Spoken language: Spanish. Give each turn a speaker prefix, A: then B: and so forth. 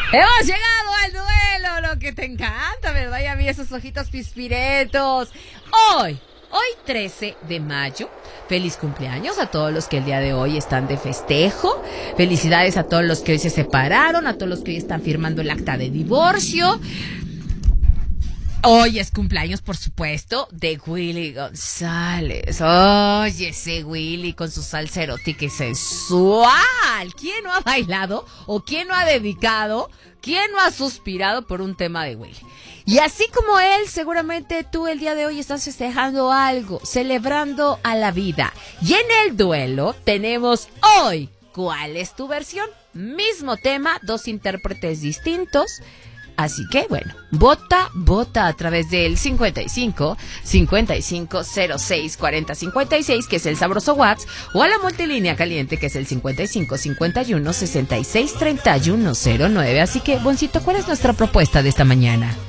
A: Hemos llegado al duelo, lo que te encanta, ¿verdad? Ya vi esos ojitos pispiretos. Hoy 13 de mayo, feliz cumpleaños a todos los que el día de hoy están de festejo. Felicidades a todos los que hoy se separaron, a todos los que hoy están firmando el acta de divorcio. Hoy es cumpleaños, por supuesto, de Willy González. Oye, ese Willy con su salsa erótica y sensual. ¿Quién no ha bailado o quién no ha dedicado, quién no ha suspirado por un tema de Willy? Y así como él, seguramente tú el día de hoy estás festejando algo, celebrando a la vida. Y en el duelo tenemos hoy, ¿cuál es tu versión? Mismo tema, dos intérpretes distintos. Así que, bueno, vota a través del 55 06 40 56, que es el sabroso WhatsApp, o a la multilínea caliente, que es el 55 51 66 31 09. Así que, Boncito, ¿cuál es nuestra propuesta de esta mañana?